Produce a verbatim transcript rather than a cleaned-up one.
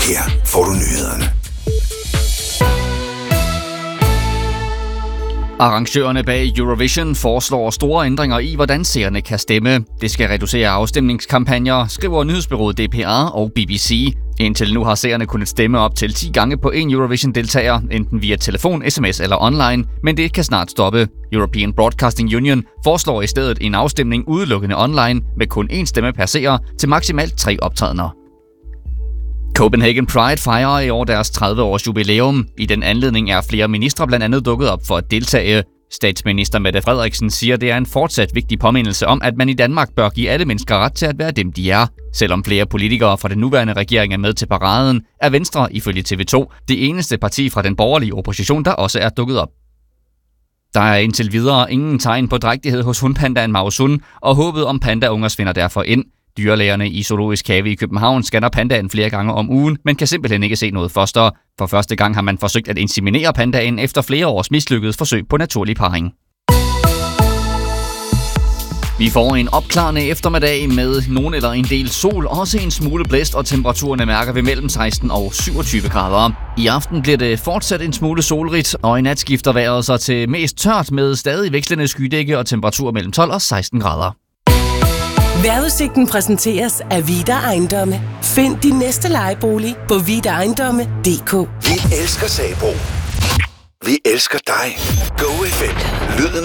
Her får du nyhederne. Arrangørerne bag Eurovision foreslår store ændringer i, hvordan seerne kan stemme. Det skal reducere afstemningskampagner, skriver nyhedsbureauet D P R og B B C. Indtil nu har seerne kunnet stemme op til ti gange på en Eurovision-deltager, enten via telefon, sms eller online, men det kan snart stoppe. European Broadcasting Union foreslår i stedet en afstemning udelukkende online med kun én stemme per seer til maksimalt tre optrædener. Copenhagen Pride fejrer i år deres tredive års jubilæum. I den anledning er flere ministre blandt andet dukket op for at deltage. Statsminister Mette Frederiksen siger, det er en fortsat vigtig påmindelse om, at man i Danmark bør give alle mennesker ret til at være dem, de er. Selvom flere politikere fra den nuværende regering er med til paraden, er Venstre ifølge T V to det eneste parti fra den borgerlige opposition, der også er dukket op. Der er indtil videre ingen tegn på drægtighed hos hundpandaen Mausun, og håbet om pandaunger svinder derfor ind. Dyrlægerne i Zoologisk Have i København scanner pandaen flere gange om ugen, men kan simpelthen ikke se noget foster. For første gang har man forsøgt at inseminere pandaen efter flere års mislykket forsøg på naturlig parring. Vi får en opklarende eftermiddag med nogen eller en del sol, også en smule blæst, og temperaturerne mærker vi mellem seksten og syvogtyve grader. I aften bliver det fortsat en smule solrigt, og i nat skifter vejret sig til mest tørt med stadig vekslende skydække og temperatur mellem tolv og seksten grader. Vejrudsigten præsenteres af Vida Ejendomme. Find din næste lejebolig på vida ejendomme punktum d k. Vi elsker Sabro. Vi elsker dig. Go F M. Lyden